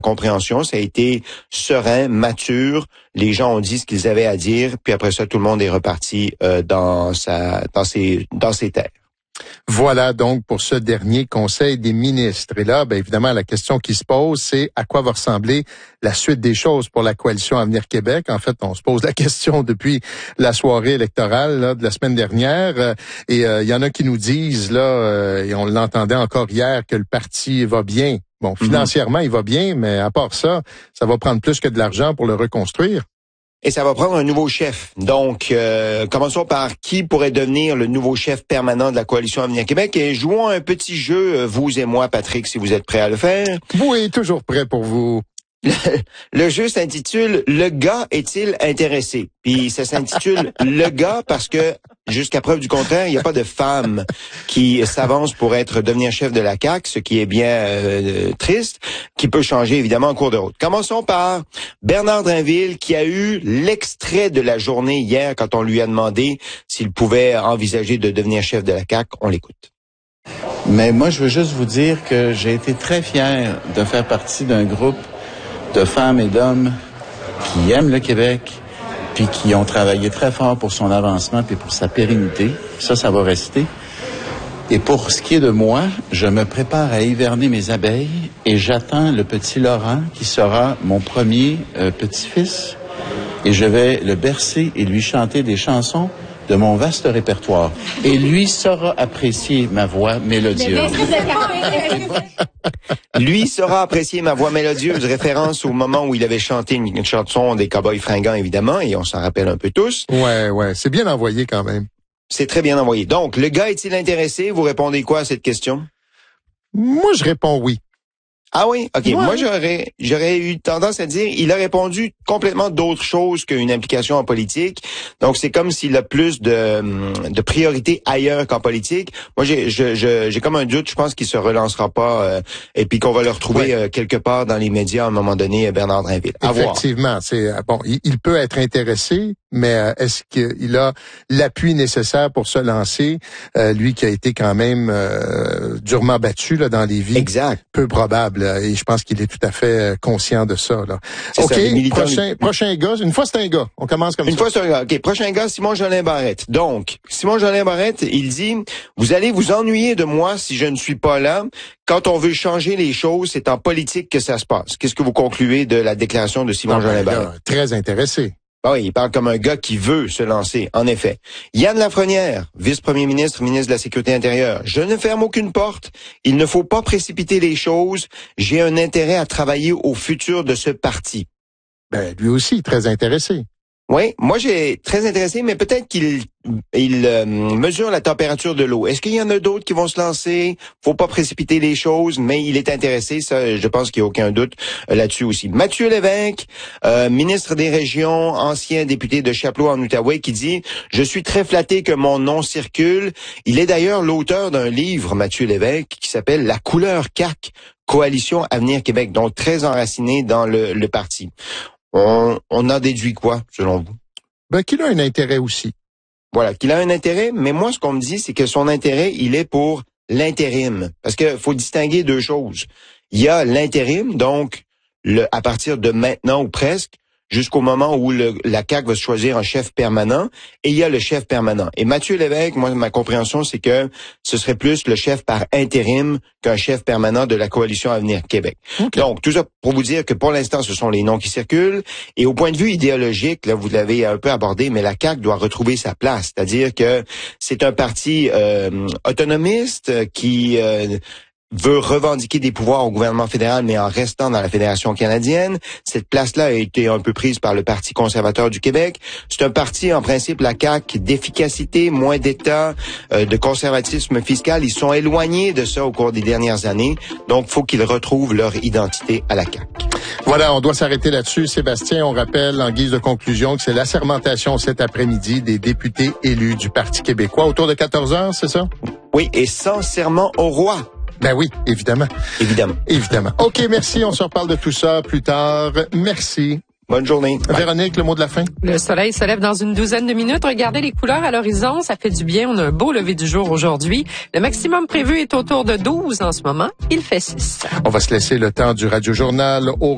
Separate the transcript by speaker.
Speaker 1: compréhension. Ça a été serein, mature. Les gens ont dit ce qu'ils avaient à dire, puis après ça, tout le monde est reparti dans ses terres.
Speaker 2: Voilà donc pour ce dernier Conseil des ministres. Et là, évidemment, la question qui se pose, c'est à quoi va ressembler la suite des choses pour la coalition Avenir Québec. En fait, on se pose la question depuis la soirée électorale là, de la semaine dernière. Et il y en a qui nous disent, là, et on l'entendait encore hier, que le parti va bien. Bon, financièrement, il va bien, mais à part ça, ça va prendre plus que de l'argent pour le reconstruire.
Speaker 1: Et ça va prendre un nouveau chef. Donc, commençons par qui pourrait devenir le nouveau chef permanent de la Coalition Avenir Québec. Et jouons un petit jeu, vous et moi, Patrick, si vous êtes prêt à le faire.
Speaker 2: Oui, toujours prêt pour vous.
Speaker 1: Le jeu s'intitule « Le gars est-il intéressé ?» Puis ça s'intitule « Le gars » parce que, jusqu'à preuve du contraire, il n'y a pas de femme qui s'avance pour devenir chef de la CAQ, ce qui est bien triste, qui peut changer évidemment en cours de route. Commençons par Bernard Drinville, qui a eu l'extrait de la journée hier quand on lui a demandé s'il pouvait envisager de devenir chef de la CAQ. On l'écoute.
Speaker 3: Mais moi, je veux juste vous dire que j'ai été très fier de faire partie d'un groupe de femmes et d'hommes qui aiment le Québec, puis qui ont travaillé très fort pour son avancement puis pour sa pérennité. Ça va rester. Et pour ce qui est de moi, je me prépare à hiverner mes abeilles et j'attends le petit Laurent qui sera mon premier petit-fils. Et je vais le bercer et lui chanter des chansons de mon vaste répertoire. Et lui saura apprécier ma voix mélodieuse.
Speaker 1: Lui saura apprécier ma voix mélodieuse, référence au moment où il avait chanté une chanson des Cowboys fringants, évidemment, et on s'en rappelle un peu tous.
Speaker 2: Ouais, c'est bien envoyé quand même.
Speaker 1: C'est très bien envoyé. Donc, le gars est-il intéressé? Vous répondez quoi à cette question?
Speaker 2: Moi, je réponds oui.
Speaker 1: Ah oui? OK.
Speaker 2: Ouais.
Speaker 1: Moi, j'aurais eu tendance à dire, il a répondu complètement d'autres choses qu'une implication en politique. Donc, c'est comme s'il a plus de priorité ailleurs qu'en politique. Moi, j'ai comme un doute. Je pense qu'il se relancera pas et puis qu'on va le retrouver quelque part dans les médias à un moment donné, Bernard Drinville.
Speaker 2: Effectivement. C'est bon. Il peut être intéressé, mais est-ce qu'il a l'appui nécessaire pour se lancer? Lui qui a été quand même durement battu là dans les vies.
Speaker 1: Exact.
Speaker 2: Peu probable. Et je pense qu'il est tout à fait conscient de ça. Là. OK, prochain gars. Une fois, c'est un gars. On commence comme ça.
Speaker 1: Une fois, c'est un gars. OK, prochain gars, Simon-Jolin Barrette. Donc, Simon-Jolin Barrette, il dit, vous allez vous ennuyer de moi si je ne suis pas là. Quand on veut changer les choses, c'est en politique que ça se passe. Qu'est-ce que vous concluez de la déclaration de Simon-Jolin Barrette?
Speaker 2: Très intéressé.
Speaker 1: Ah oui, il parle comme un gars qui veut se lancer, en effet. Yann Lafrenière, vice-premier ministre, ministre de la Sécurité intérieure. Je ne ferme aucune porte. Il ne faut pas précipiter les choses. J'ai un intérêt à travailler au futur de ce parti.
Speaker 2: Lui aussi, très intéressé.
Speaker 1: Oui, moi j'ai très intéressé, mais peut-être qu'il mesure la température de l'eau. Est-ce qu'il y en a d'autres qui vont se lancer? Faut pas précipiter les choses, mais il est intéressé. Ça, je pense qu'il n'y a aucun doute là-dessus aussi. Mathieu Lévesque, ministre des Régions, ancien député de Chapleau en Outaouais, qui dit « Je suis très flatté que mon nom circule ». Il est d'ailleurs l'auteur d'un livre, Mathieu Lévesque, qui s'appelle « La couleur CAQ, Coalition Avenir Québec », donc très enraciné dans le parti. On en déduit quoi, selon vous?
Speaker 2: Qu'il a un intérêt aussi.
Speaker 1: Voilà, qu'il a un intérêt, mais moi, ce qu'on me dit, c'est que son intérêt, il est pour l'intérim. Parce que faut distinguer deux choses. Il y a l'intérim, donc, à partir de maintenant ou presque, jusqu'au moment où la CAQ va se choisir un chef permanent, et il y a le chef permanent. Et Mathieu Lévesque, moi, ma compréhension, c'est que ce serait plus le chef par intérim qu'un chef permanent de la Coalition Avenir Québec. Okay. Donc, tout ça pour vous dire que pour l'instant, ce sont les noms qui circulent. Et au point de vue idéologique, là, vous l'avez un peu abordé, mais la CAQ doit retrouver sa place. C'est-à-dire que c'est un parti autonomiste qui veut revendiquer des pouvoirs au gouvernement fédéral, mais en restant dans la Fédération canadienne. Cette place-là a été un peu prise par le Parti conservateur du Québec. C'est un parti, en principe, la CAQ, d'efficacité, moins d'État, de conservatisme fiscal. Ils sont éloignés de ça au cours des dernières années. Donc, faut qu'ils retrouvent leur identité à la CAQ.
Speaker 2: Voilà, on doit s'arrêter là-dessus. Sébastien, on rappelle en guise de conclusion que c'est l'assermentation cet après-midi des députés élus du Parti québécois. Autour de 14h, c'est ça?
Speaker 1: Oui, et sans serment au roi.
Speaker 2: Oui, évidemment. Évidemment. OK, merci. On se reparle de tout ça plus tard. Merci.
Speaker 1: Bonne journée.
Speaker 2: Véronique, le mot de la fin?
Speaker 4: Le soleil se lève dans une douzaine de minutes. Regardez les couleurs à l'horizon. Ça fait du bien. On a un beau lever du jour aujourd'hui. Le maximum prévu est autour de 12 en ce moment. Il fait 6.
Speaker 2: On va se laisser le temps du Radio-Journal au